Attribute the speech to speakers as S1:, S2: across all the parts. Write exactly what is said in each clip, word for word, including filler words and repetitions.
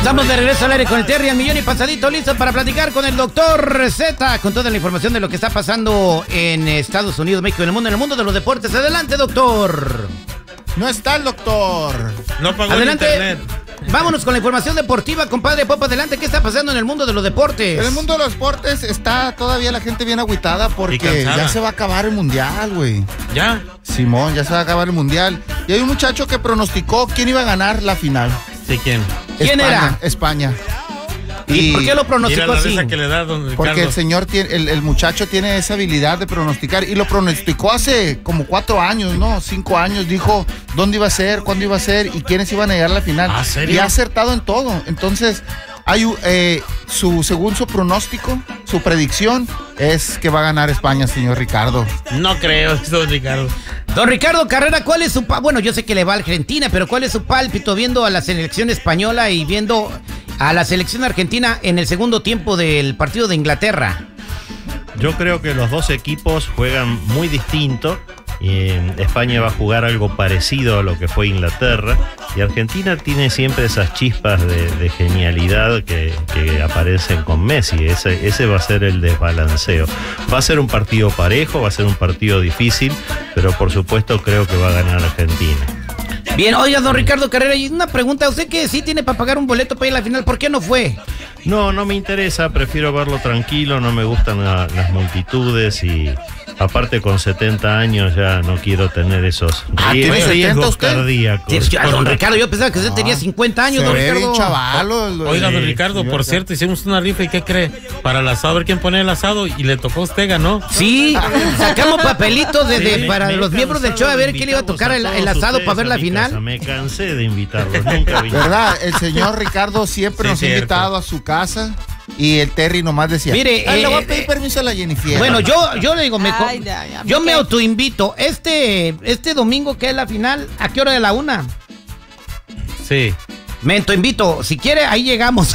S1: Estamos de regreso al aire con el Terry al millón y pasadito, listo para platicar con el doctor Z, con toda la información de lo que está pasando en Estados Unidos, México y en el mundo, en el mundo de los deportes. Adelante, doctor.
S2: No está el doctor.
S3: No pagó
S1: Adelante.
S3: el internet.
S1: Vámonos con la información deportiva, compadre Pop, adelante. ¿Qué está pasando en el mundo de los deportes?
S2: En el mundo de los deportes está todavía la gente bien agüitada porque ya se va a acabar el mundial, güey.
S3: ¿Ya?
S2: Simón, ya se va a acabar el mundial. Y hay un muchacho que pronosticó quién iba a ganar la final.
S3: ¿Sí, quién?
S1: ¿Quién
S2: España,
S1: era?
S2: España.
S1: ¿Y, ¿Y por qué lo pronosticó
S3: Mira la
S1: así?
S3: risa que le da don Ricardo.
S2: Porque el señor tiene, el, el muchacho tiene esa habilidad de pronosticar y lo pronosticó hace como cuatro años, ¿no? Cinco años. Dijo dónde iba a ser, cuándo iba a ser y quiénes iban a llegar a la final.
S3: ¿Ah, serio?
S2: Y ha acertado en todo. Entonces, hay eh, su según su pronóstico, su predicción es que va a ganar España, señor Ricardo.
S3: No creo, don Ricardo.
S1: Don Ricardo Carrera, ¿cuál es su... Pa bueno, yo sé que le va a Argentina, pero ¿cuál es su pálpito viendo a la selección española y viendo a la selección argentina en el segundo tiempo del partido de Inglaterra?
S4: Yo creo que los dos equipos juegan muy distinto. Eh, España va a jugar algo parecido a lo que fue Inglaterra y Argentina tiene siempre esas chispas de, de genialidad que, que aparecen con Messi. Ese, ese va a ser el desbalanceo. Va a ser un partido parejo, va a ser un partido difícil, pero por supuesto creo que va a ganar Argentina.
S1: Bien, oiga, don Ricardo Carrera, y una pregunta, usted que sí tiene para pagar un boleto para ir a la final, ¿por qué no fue?
S4: No, no me interesa, prefiero verlo tranquilo, no me gustan la, las multitudes y aparte con setenta años ya no quiero tener esos
S2: Ah, ¿tiene setenta
S4: riesgos
S2: usted?
S4: cardíacos.
S1: Ya, don Ricardo, yo pensaba que usted tenía cincuenta años,
S2: Se
S1: don
S2: ve
S1: Ricardo.
S2: bien chavalo. el-
S3: Oiga, don
S2: el-
S3: Ricardo,
S2: señor
S3: por
S2: Ricardo.
S3: cierto, hicimos una rifa y ¿qué cree? Para el asado, a ver quién pone el asado y le tocó a usted, ganó.
S1: Sí, sacamos papelitos de, de-
S4: Me-
S1: para
S4: me he
S1: los miembros del show a
S4: cansado
S1: ver
S4: de
S1: quién le iba a tocar el,
S4: invitarlos a
S1: el
S4: todos
S1: asado
S4: ustedes
S1: para ver
S4: a
S1: la
S4: mi
S1: final.
S4: casa. Me cansé de invitarlos, nunca vine.
S2: ¿Verdad? El señor Ricardo siempre
S3: Sí,
S2: nos ha
S3: cierto.
S2: invitado a su casa y el Terry nomás decía,
S1: Mire,
S2: "Ah, le voy
S1: eh,
S2: a pedir
S1: eh,
S2: permiso a la Jennifer.
S1: Bueno, yo, yo le digo, me co-
S5: Ay, ya, ya,
S1: yo
S5: ¿por
S1: me
S5: qué?
S1: autoinvito. Este, este domingo que es la final, ¿a qué hora de la una?
S3: Sí.
S1: Me autoinvito. Si quiere, ahí llegamos.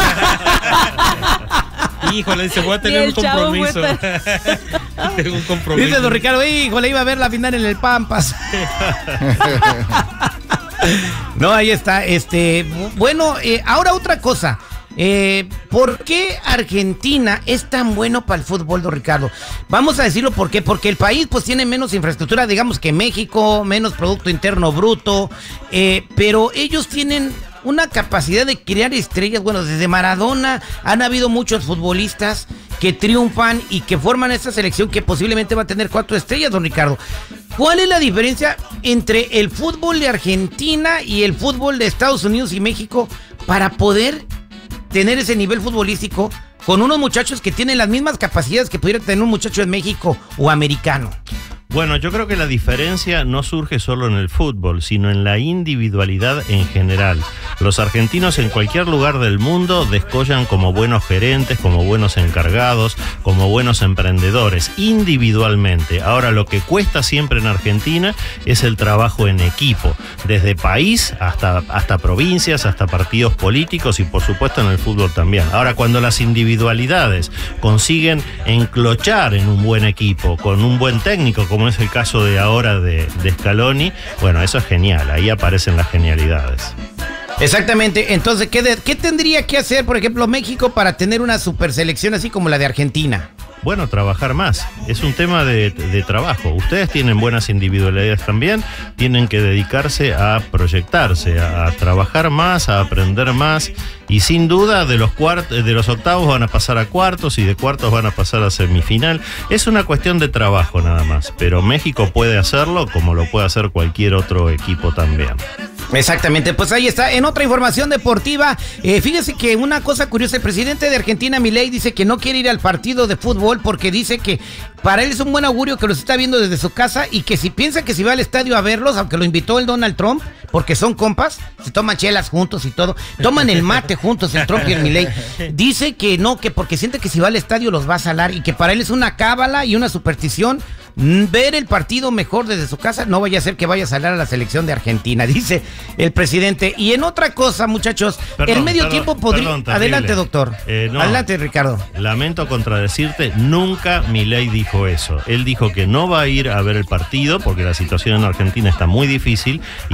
S3: Híjole, dice, voy a
S5: Y
S3: tener
S5: el
S3: un
S5: chavo
S3: compromiso. Tengo un compromiso.
S1: Dice don Ricardo, híjole, iba a ver la final en el Pampas. No, ahí está. Este, bueno, eh, ahora otra cosa. Eh, ¿Por qué Argentina es tan bueno para el fútbol, don Ricardo? Vamos a decirlo por qué. Porque el país pues tiene menos infraestructura, digamos que México, menos Producto Interno Bruto, eh, pero ellos tienen una capacidad de crear estrellas. Bueno, desde Maradona han habido muchos futbolistas que triunfan y que forman esta selección que posiblemente va a tener cuatro estrellas, don Ricardo. ¿Cuál es la diferencia entre el fútbol de Argentina y el fútbol de Estados Unidos y México para poder tener ese nivel futbolístico con unos muchachos que tienen las mismas capacidades que pudiera tener un muchacho en México o americano?
S4: Bueno, yo creo que la diferencia no surge solo en el fútbol, sino en la individualidad en general. Los argentinos en cualquier lugar del mundo descollan como buenos gerentes, como buenos encargados, como buenos emprendedores, individualmente. Ahora, lo que cuesta siempre en Argentina es el trabajo en equipo, desde país hasta, hasta provincias, hasta partidos políticos y por supuesto en el fútbol también. Ahora, cuando las individualidades consiguen enclochar en un buen equipo, con un buen técnico, como es el caso de ahora de, de Scaloni, bueno, eso es genial, ahí aparecen las genialidades.
S1: Exactamente. Entonces, ¿qué, de, ¿qué tendría que hacer, por ejemplo, México para tener una super selección así como la de Argentina?
S4: Bueno, trabajar más. Es un tema de, de trabajo. Ustedes tienen buenas individualidades también, tienen que dedicarse a proyectarse, a, a trabajar más, a aprender más. Y sin duda de los cuart de los octavos van a pasar a cuartos y de cuartos van a pasar a semifinal. Es una cuestión de trabajo nada más, pero México puede hacerlo como lo puede hacer cualquier otro equipo también.
S1: Exactamente, pues ahí está. En otra información deportiva, eh, fíjese que una cosa curiosa, el presidente de Argentina, Milei, dice que no quiere ir al partido de fútbol porque dice que para él es un buen augurio que los está viendo desde su casa y que si piensa que si va al estadio a verlos, aunque lo invitó el Donald Trump, porque son compas, se toman chelas juntos y todo, toman el mate juntos, el Trump y el Milei, dice que no, que porque siente que si va al estadio los va a salar y que para él es una cábala y una superstición ver el partido mejor desde su casa, no vaya a ser que vaya a salir a la selección de Argentina, dice el presidente. Y en otra cosa, muchachos,
S4: Perdón,
S1: el medio
S4: perdón,
S1: tiempo podría...
S4: perdón, terrible.
S1: Adelante, doctor.
S4: Eh, no.
S1: Adelante, Ricardo.
S4: Lamento contradecirte, nunca Milei dijo eso. Él dijo que no va a ir a ver el partido porque la situación en Argentina está muy difícil y trabaja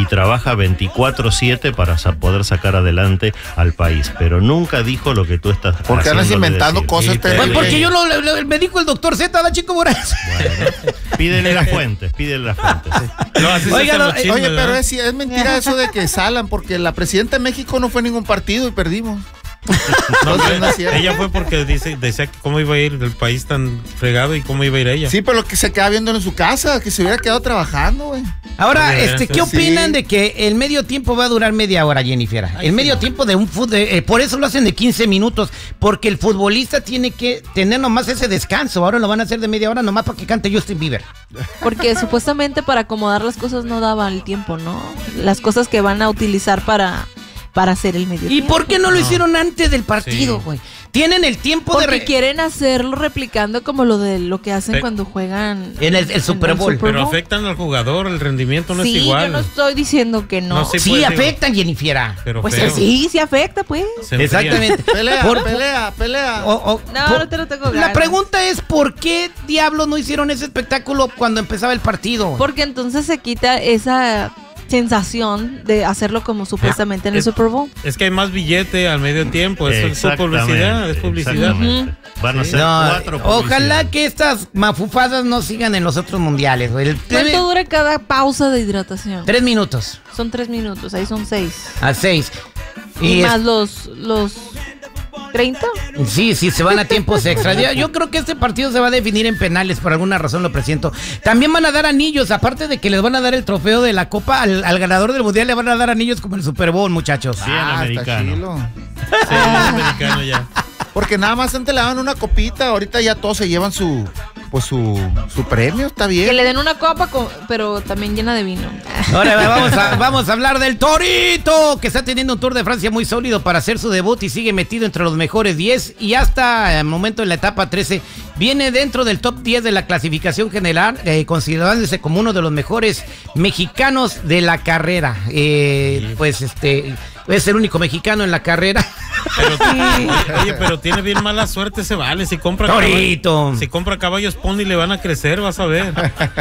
S4: trabaja veinticuatro siete para sa- poder sacar adelante al país, pero nunca dijo lo que tú estás
S2: Porque andas
S4: haciéndole
S2: inventando
S4: decir.
S2: cosas,
S4: Sí,
S2: te-
S1: Pues
S2: Eh,
S1: porque
S2: eh.
S1: yo lo, lo- lo- me dijo el doctor Z, da Chico Morales.
S4: Bueno, pídele las fuentes, pídele las fuentes.
S3: No, así se
S1: Oiga,
S3: hacen
S1: no,
S3: los
S1: eh,
S3: chismes,
S2: Oye, pero
S3: ¿verdad?
S2: es, es mentira eso de que salan, porque la presidenta de México no fue a ningún partido y perdimos.
S3: No,
S2: Entonces, no es cierto.
S3: ella fue porque dice, decía que cómo iba a ir del país tan fregado y cómo iba a ir ella.
S2: Sí, pero lo que se queda viendo en su casa, que se hubiera quedado trabajando, güey.
S1: Ahora,
S3: De
S1: este,
S3: veras,
S1: ¿qué
S2: sí.
S1: opinan de que el medio tiempo va a durar media hora, Jennifer? El medio tiempo de un fútbol, eh, por eso lo hacen de quince minutos, porque el futbolista tiene que tener nomás ese descanso. Ahora lo van a hacer de media hora nomás para que cante Justin Bieber.
S5: Porque supuestamente para acomodar las cosas no daba el tiempo, ¿no? Las cosas que van a utilizar para, para hacer el medio
S1: ¿Y
S5: tiempo.
S1: por qué no lo hicieron antes del partido,
S3: Sí.
S1: güey? Tienen el tiempo
S5: Porque
S1: de... re-
S5: quieren hacerlo replicando como lo de lo que hacen
S3: Pe-
S5: cuando juegan
S1: En el- el Super Bowl.
S3: Pero afectan al jugador, el rendimiento no
S5: sí,
S3: es igual.
S5: yo no estoy diciendo que no.
S3: No, sí,
S1: Sí,
S3: pues, digo,
S1: afectan, Jennifer.
S3: pero
S5: Pues
S3: feo.
S5: sí, sí afecta, pues.
S3: Se enfrían.
S1: Exactamente.
S2: Pelea,
S1: Por-
S2: pelea, pelea.
S1: o- o-
S5: No,
S1: por-
S5: no te lo tengo
S1: La
S5: ganas.
S1: pregunta es, ¿por qué diablos no hicieron ese espectáculo cuando empezaba el partido?
S5: Porque entonces se quita esa sensación de hacerlo como supuestamente en el
S3: es-
S5: Super Bowl.
S3: Es que hay más billete al medio tiempo. Es, es
S4: Exactamente,
S3: publicidad, es publicidad.
S4: exactamente. Van a ser
S1: No,
S4: cuatro
S1: ojalá
S4: publicidades.
S1: que estas mafufadas no sigan en los otros mundiales, güey. El-
S5: ¿Cuánto dura cada pausa de hidratación?
S1: Tres minutos
S5: Son tres minutos, ahí son seis.
S1: a seis.
S5: Y,
S1: Y es-
S5: más los, los treinta.
S1: sí, sí, se van a tiempos extra. Yo, yo creo que este partido se va a definir en penales, por alguna razón lo presiento. También van a dar anillos, aparte de que les van a dar el trofeo de la Copa, al, al ganador del mundial le van a dar anillos como el Super Bowl, muchachos.
S4: Bien
S2: Ah, está
S4: americano.
S2: chilo.
S3: Sí, americano ya.
S2: Porque nada más antes le daban una copita, ahorita ya todos se llevan su, pues su, su premio, está
S5: Que
S2: bien.
S5: le den una copa, con- pero también llena de vino.
S1: Ahora vamos a, vamos a hablar del Torito, que está teniendo un Tour de Francia muy sólido para hacer su debut y sigue metido entre los mejores diez y hasta el momento en la etapa trece viene dentro del top diez de la clasificación general, eh, considerándose como uno de los mejores mexicanos de la carrera. Eh, pues este es el único mexicano en la carrera.
S3: Pero, oye, pero tiene bien mala suerte ese vale. Si compra
S1: Torito.
S3: caballos, si compra caballos pony le van a crecer, vas a ver.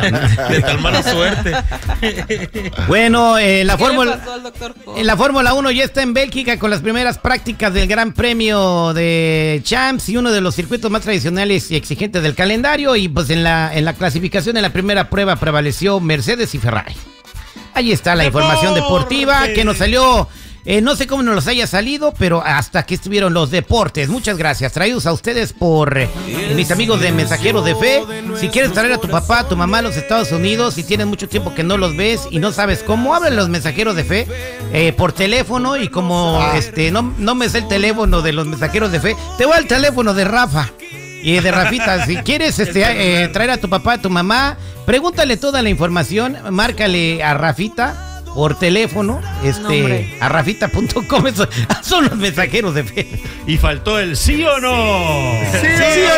S3: De tal mala suerte.
S1: Bueno, eh, la
S5: ¿Qué le
S1: fórmula
S5: pasó al doctor Ford?
S1: En la Fórmula uno ya está en Bélgica con las primeras prácticas del Gran Premio de Champs y uno de los circuitos más tradicionales y exigentes del calendario. Y pues en la, en la clasificación, en la primera prueba, prevaleció Mercedes y Ferrari. Ahí está la información deportiva que nos salió. Eh, no sé cómo nos los haya salido, pero hasta que estuvieron los deportes. Muchas gracias. Traídos a ustedes por eh, mis amigos de Mensajeros de Fe. Si quieres traer a tu papá, a tu mamá a los Estados Unidos y tienes mucho tiempo que no los ves y no sabes cómo, habla los Mensajeros de Fe eh, por teléfono. Y como este no, no me sé el teléfono de los Mensajeros de Fe, te voy al teléfono de Rafa. Y de Rafita, si quieres este, eh, traer a tu papá, a tu mamá, pregúntale toda la información, márcale a Rafita por teléfono, este,
S5: Nombre.
S1: a rafita punto com, son los Mensajeros de Fe.
S4: Y faltó el sí o no.
S2: Sí, sí,